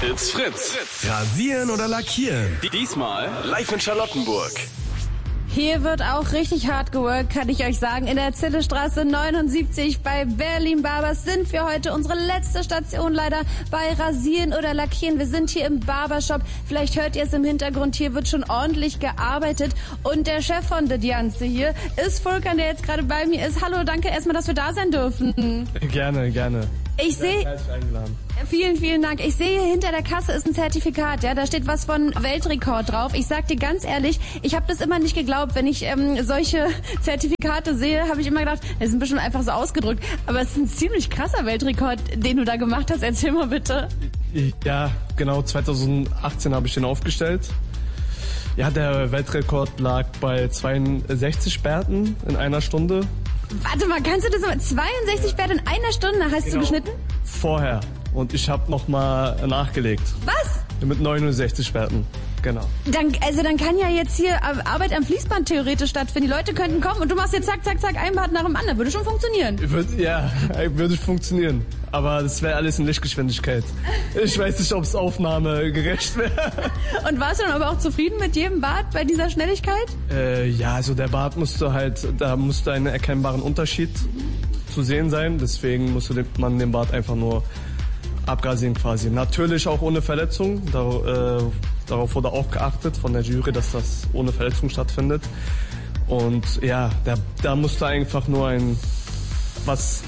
It's Fritz. Rasieren oder lackieren? Diesmal live in Charlottenburg. Hier wird auch richtig hart geworkt, kann ich euch sagen. In der Zillestraße 79 bei Berlin Barbers sind wir heute. Unsere letzte Station leider bei Rasieren oder Lackieren. Wir sind hier im Barbershop. Vielleicht hört ihr es im Hintergrund. Hier wird schon ordentlich gearbeitet. Und der Chef von The Dianze hier ist Volkan, der jetzt gerade bei mir ist. Hallo, danke erstmal, dass wir da sein dürfen. Gerne. Ich sehe... Vielen Dank. Ich sehe, hinter der Kasse ist ein Zertifikat, ja, da steht was von Weltrekord drauf. Ich sag dir ganz ehrlich, ich habe das immer nicht geglaubt. Wenn ich solche Zertifikate sehe, habe ich immer gedacht, die sind bestimmt einfach so ausgedrückt. Aber es ist ein ziemlich krasser Weltrekord, den du da gemacht hast. Erzähl mal bitte. Ja, genau, 2018 habe ich den aufgestellt. Ja, der Weltrekord lag bei 62 Bärten in einer Stunde. Warte mal, kannst du das mal? 62 Bärte in einer Stunde hast du geschnitten? Vorher. Und ich habe nochmal nachgelegt. Was? Mit 69 Bärten. Genau. Dann kann ja jetzt hier Arbeit am Fließband theoretisch stattfinden. Die Leute könnten kommen und du machst jetzt zack, ein Bad nach dem anderen. Würde schon funktionieren. Würde funktionieren. Aber das wäre alles in Lichtgeschwindigkeit. Ich weiß nicht, ob es aufnahmegerecht wäre. Und warst du dann aber auch zufrieden mit jedem Bad bei dieser Schnelligkeit? Ja, also der Bart da musste einen erkennbaren Unterschied zu sehen sein. Deswegen musste man den Bart einfach nur abrasieren quasi. Natürlich auch ohne Verletzung. Darauf wurde auch geachtet von der Jury, dass das ohne Verletzung stattfindet. Und ja, da musste einfach nur was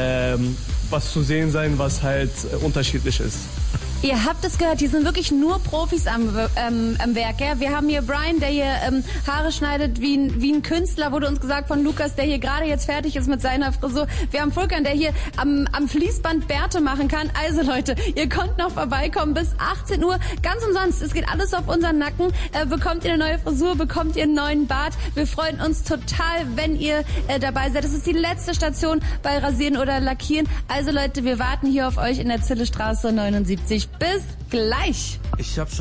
zu sehen sein, was halt unterschiedlich ist. Ihr habt es gehört, hier sind wirklich nur Profis am Werk. Ja? Wir haben hier Brian, der hier Haare schneidet wie ein Künstler, wurde uns gesagt von Lukas, der hier gerade jetzt fertig ist mit seiner Frisur. Wir haben Volkan, der hier am Fließband Bärte machen kann. Also Leute, ihr könnt noch vorbeikommen bis 18 Uhr, ganz umsonst. Es geht alles auf unseren Nacken. Bekommt ihr eine neue Frisur, bekommt ihr einen neuen Bart. Wir freuen uns total, wenn ihr dabei seid. Das ist die letzte Station bei Rasieren oder Lackieren. Also Leute, wir warten hier auf euch in der Zillestraße 79. Bis gleich.